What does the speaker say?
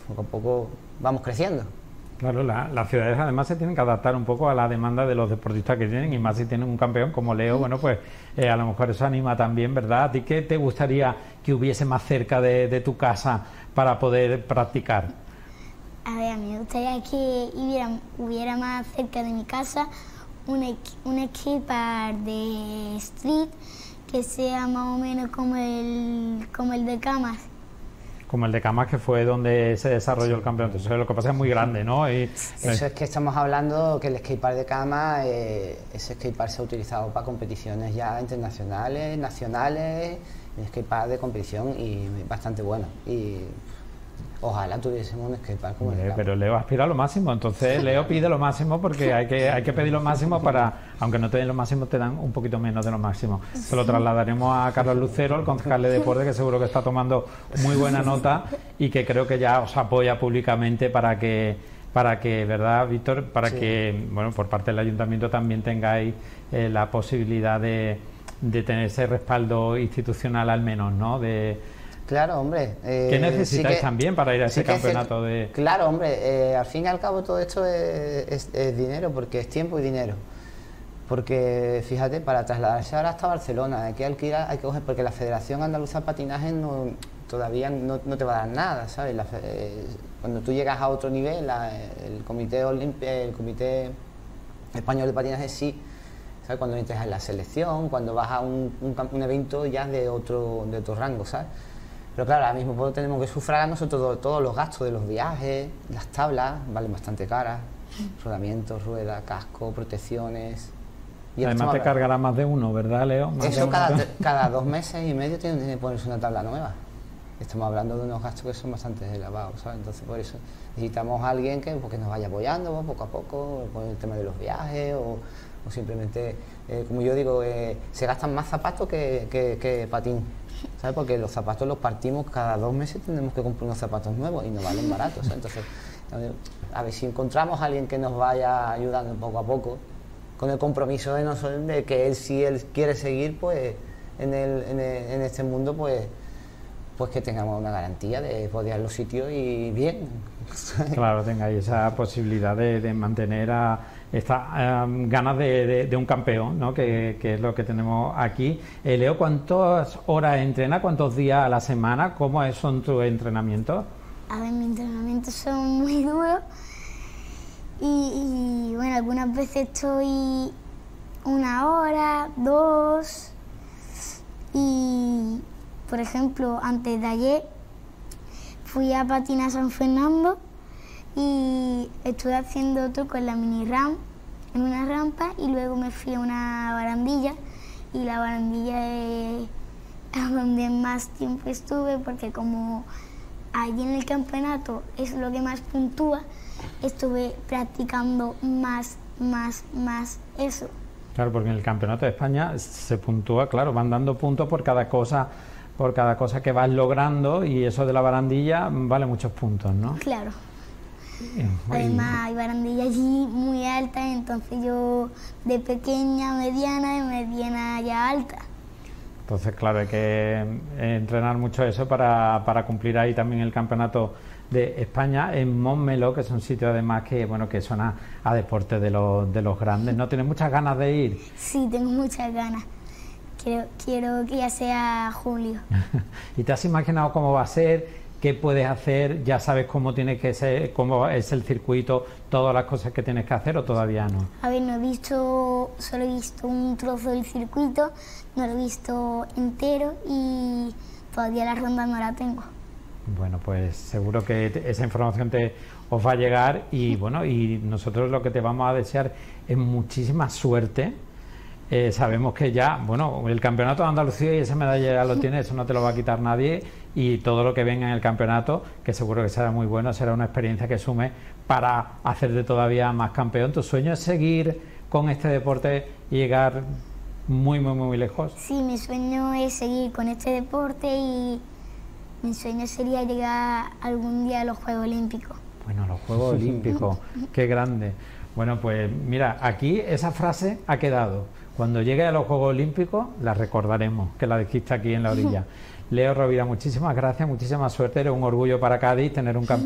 poco a poco vamos creciendo. Claro, las ciudades además se tienen que adaptar un poco a la demanda de los deportistas que tienen, y más si tienen un campeón como Leo. Bueno, pues a lo mejor eso anima también, ¿verdad? ¿A ti qué te gustaría que hubiese más cerca de tu casa para poder practicar? A ver, a mí me gustaría que hubiera más cerca de mi casa un skatepark de street que sea más o menos como el de Camas. Como el de Camas, que fue donde se desarrolló el campeonato. Eso es lo que pasa, es muy grande, ¿no? Eso es que estamos hablando que el skatepark de Camas, ese skatepark se ha utilizado para competiciones ya internacionales, nacionales, un skatepark de competición y bastante bueno. Y ojalá tuviésemos un skatepark como el de Camas. Pero Leo aspira a lo máximo, entonces Leo pide lo máximo, porque hay que pedir lo máximo para, aunque no te den lo máximo, te dan un poquito menos de lo máximo. Se lo trasladaremos a Carlos Lucero, el concejal de deporte, que seguro que está tomando muy buena nota y que creo que ya os apoya públicamente para que, ¿verdad, Víctor? Para que, bueno, por parte del ayuntamiento también tengáis la posibilidad de tener ese respaldo institucional al menos, ¿no? Claro, hombre. ¿Qué necesitáis también para ir a ese campeonato de...? Claro, hombre, al fin y al cabo todo esto es dinero, porque es tiempo y dinero. Porque, fíjate, para trasladarse ahora hasta Barcelona, hay que alquilar, hay que coger, porque la Federación Andaluza de Patinaje todavía no te va a dar nada, ¿sabes? Cuando tú llegas a otro nivel, el Comité Español de Patinaje sí, ¿sabes? Cuando entras en la selección, cuando vas a un evento ya de otro rango, ¿sabes? Pero claro, ahora mismo pues, tenemos que sufragar nosotros todos los gastos de los viajes, las tablas valen bastante caras, rodamientos, ruedas, casco, protecciones. Y además te cargará más de uno, ¿verdad, Leo? Eso cada 2 meses y medio tiene que ponerse una tabla nueva. Estamos hablando de unos gastos que son bastante elevados, ¿sabes? Entonces por eso necesitamos a alguien que nos vaya apoyando poco a poco con el tema de los viajes o simplemente, como yo digo, se gastan más zapatos que patín, ¿sabes? Porque los zapatos los partimos cada 2 meses, tenemos que comprar unos zapatos nuevos y no valen baratos, ¿sabes? Entonces, a ver si encontramos a alguien que nos vaya ayudando poco a poco, con el compromiso de que si él quiere seguir pues en este mundo, pues que tengamos una garantía de poder ir a los sitios y bien. Claro, tengáis esa posibilidad de mantener estas ganas de un campeón, ¿no? Que es lo que tenemos aquí. Leo, ¿cuántas horas entrena? ¿Cuántos días a la semana? ¿Cómo son tus entrenamientos? A ver, mis entrenamientos son muy duros y bueno, algunas veces estoy 1 hora, 2 y... Por ejemplo, antes de ayer fui a patinar a San Fernando y estuve haciendo truco en la mini ramp, en una rampa, y luego me fui a una barandilla, y la barandilla es donde más tiempo estuve, porque como allí en el campeonato es lo que más puntúa, estuve practicando más eso. Claro, porque en el campeonato de España se puntúa, claro, van dando puntos por cada cosa que vas logrando, y eso de la barandilla vale muchos puntos, ¿no? Claro. Además hay barandillas allí muy altas, entonces yo de pequeña, mediana y mediana ya alta. Entonces, claro, hay que entrenar mucho eso para cumplir ahí también el campeonato de España en Montmeló, que es un sitio además que suena a deporte de los grandes. ¿No tienes muchas ganas de ir? Sí, tengo muchas ganas. Quiero que ya sea julio. ¿Y te has imaginado cómo va a ser? ¿Qué puedes hacer? ¿Ya sabes cómo tiene que ser, cómo es el circuito, todas las cosas que tienes que hacer, o todavía no? A ver, solo he visto un trozo del circuito, no lo he visto entero y todavía la ronda no la tengo. Bueno, pues seguro que esa información os va a llegar y bueno, y nosotros lo que te vamos a desear es muchísima suerte. Sabemos que ya, bueno, el campeonato de Andalucía y esa medalla ya lo tiene, eso no te lo va a quitar nadie, y todo lo que venga en el campeonato, que seguro que será muy bueno, será una experiencia que sume para hacerte todavía más campeón. ¿Tu sueño es seguir con este deporte y llegar muy lejos? Sí, mi sueño es seguir con este deporte y mi sueño sería llegar algún día a los Juegos Olímpicos. Bueno, los Juegos Olímpicos, qué grande. Bueno, pues mira, aquí esa frase ha quedado. Cuando llegue a los Juegos Olímpicos la recordaremos, que la dijiste aquí en la orilla. Leo Rovira, muchísimas gracias, muchísima suerte, eres un orgullo para Cádiz tener un campeón.